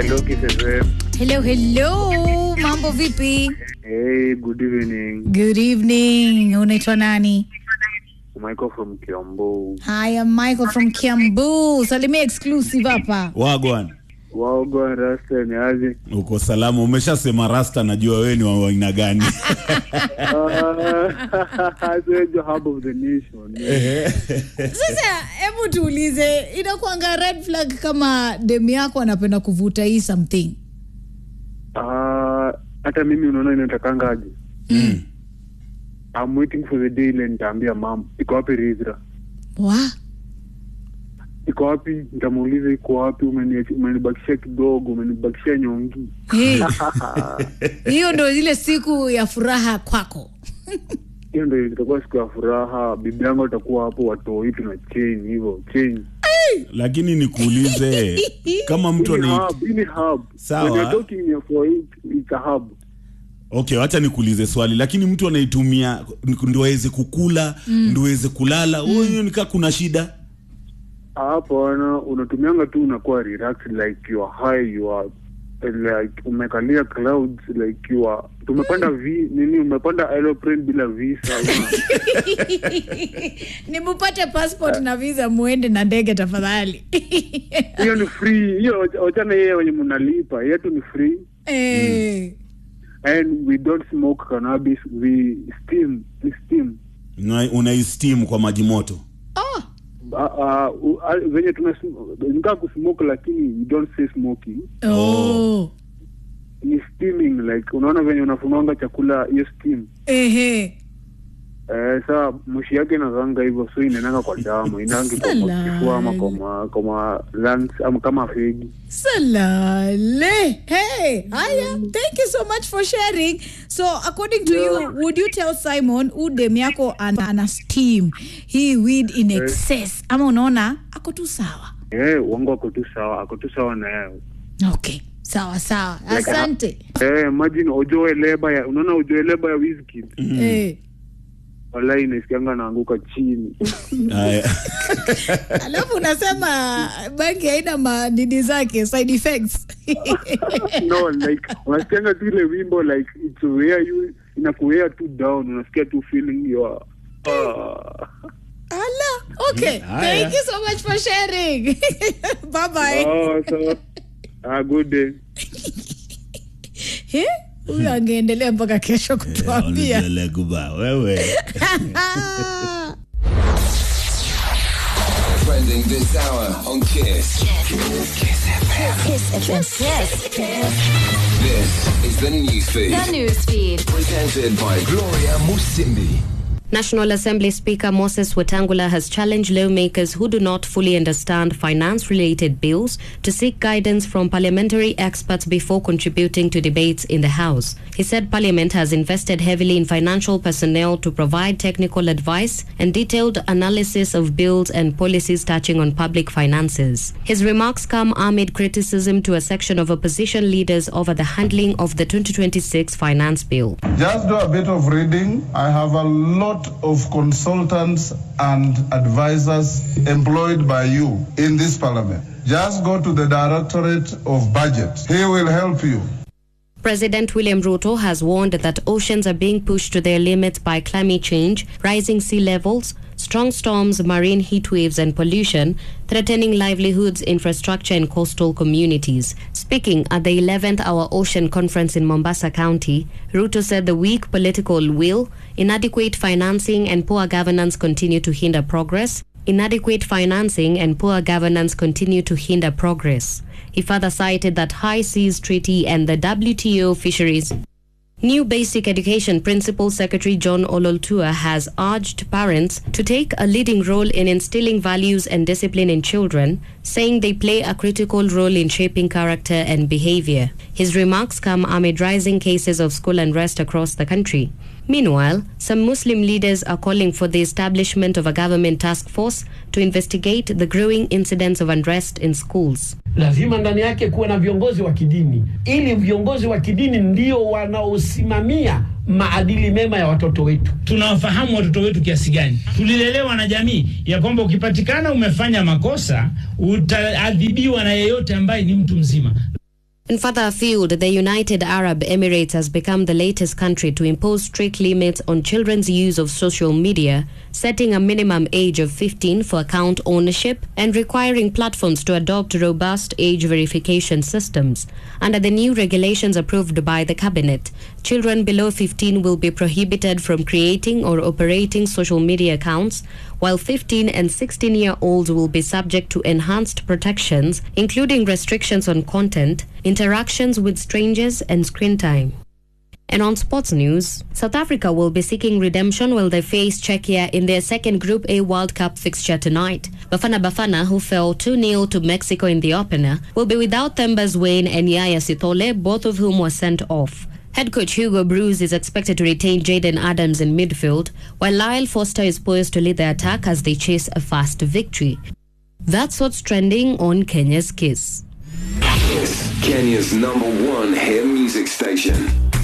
Hello, Kisses. Hello. Mambo vipi? Hey, good evening. Good evening. Unaitwa nani? Michael from Kiambu. Hi, I'm Michael from Kiambu. Salimia exclusive hapa. Wagwan. Wagwan Rasta ni aje? Uko salama. Umeshasema Rasta, najua wewe ni wa aina gani. The hub of the nation. Sasa hebu tuulize, inakuanga red flag kama demu yako anapenda kuvuta hii something? Hata mimi unaona inatakanga aje? I'm waiting for the day ile nitaambia mom, iko wapi Rizra? Iko wapi? Nitamuuliza iko wapi, umenibakishia kidogo, umenibakishia nyongi. Hiyo ndio ile siku ya furaha kwako. Hiyo ndio itakuwa siku ya furaha. Bibi yangu atakuwa hapo, watoi tuna chain hivyo, chain. Lakini nikuulize kama mtu ni hub. Sawa. When you're talking for it, it's a hub. Okay, wacha nikuulize swali. Lakini mtu anaitumia ndio aweze kukula, ndio aweze kulala. Hiyo nikaa kuna shida. Hapo unatumianga tu unakuwa relaxed, like you are high, you are like umekalia clouds, like you are tumepanda umepanda aeroplane bila visa. Nimupate passport na visa muende na ndege tafadhali. Hiyo ni free. Hiyo ochana yeye wenye mnalipa, yetu ni free. And we don't smoke cannabis, we steam. Una steam kwa maji moto. Venye tunataka kusmoke lakini we don't say smoking. Ni steaming, like unaona venye unafunanga chakula hiyo steam. Sasa moshi yake inazanga hivyo, so inaenda kwa damu, inaangi kwa kifua ama kama lungs ama kama fegi. Salale. Hey, Aya, thank you so much for sharing. So according to you, would you tell Simon udem yako ana steam he weed in excess, ama unaona ako tu sawa? Wangu ako tu sawa na yeye. Okay, sawa. Asante. Imagine Ojoe Leba unaona Ojoe Leba ya Wizkid. Wala inasikianga naanguka chini. Alafu unasema bangi haina madini zake, side effects. No, like unasikianga tu ile wimbo, like it's where you inakuwea tu down, unasikia tu feeling your Okay. Thank you so much for sharing. Bye-bye. So good day. Huyu angeendelea mpaka kesho kutuambia. Wewe. Trending this hour on Kiss. Kiss FM. This is the newsfeed. Presented by Gloria Musimbi. National Assembly Speaker Moses Wetangula has challenged lawmakers who do not fully understand finance-related bills to seek guidance from parliamentary experts before contributing to debates in the House. He said Parliament has invested heavily in financial personnel to provide technical advice and detailed analysis of bills and policies touching on public finances. His remarks come amid criticism to a section of opposition leaders over the handling of the 2026 finance bill. Just do a bit of reading. I have a lot of consultants and advisors employed by you in this parliament. Just go to the Directorate of Budget. He will help you. President William Ruto has warned that oceans are being pushed to their limits by climate change, rising sea levels, strong storms, marine heat waves and pollution, threatening livelihoods, infrastructure and coastal communities. Speaking at the 11th Hour Ocean Conference in Mombasa County, Ruto said the weak political will, inadequate financing and poor governance continue to hinder progress. He further cited that High Seas Treaty and the WTO fisheries. New Basic Education Principal Secretary John Ololtua has urged parents to take a leading role in instilling values and discipline in children, saying they play a critical role in shaping character and behavior. His remarks come amid rising cases of school unrest across the country. Meanwhile, some Muslim leaders are calling for the establishment of a government task force to investigate the growing incidents of unrest in schools. Lazima ndani yake kuwe na viongozi wa kidini, ili viongozi wa kidini ndio wanaosimamia maadili mema ya watoto wetu. Tunawafahamu watoto wetu kiasi gani? Tulilelewa na jamii ya kwamba ukipatikana umefanya makosa utaadhibiwa na yeyote ambaye ni mtu mzima. In further afield, the United Arab Emirates has become the latest country to impose strict limits on children's use of social media, setting a minimum age of 15 for account ownership and requiring platforms to adopt robust age verification systems. Under the new regulations approved by the cabinet, children below 15 will be prohibited from creating or operating social media accounts, while 15 and 16-year-olds will be subject to enhanced protections, including restrictions on content, interactions with strangers, and screen time. And on sports news, South Africa will be seeking redemption while they face Czechia in their second Group A World Cup fixture tonight. Bafana, who fell 2-0 to Mexico in the opener, will be without Thembas Wayne and Yaya Sithole, both of whom were sent off. Head coach Hugo Broos is expected to retain Jaden Adams in midfield, while Lyle Foster is poised to lead the attack as they chase a fast victory. That's what's trending on Kenya's Kiss. Kiss, Kenya's #1 hit music station.